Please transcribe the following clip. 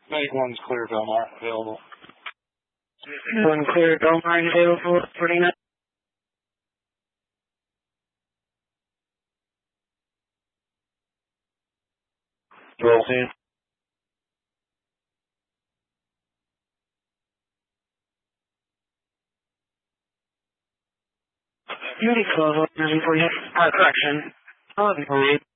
Make one's clear, Belmar, available. One clear, Belmar available, 49. Roll team. Unity 12, correction. 11,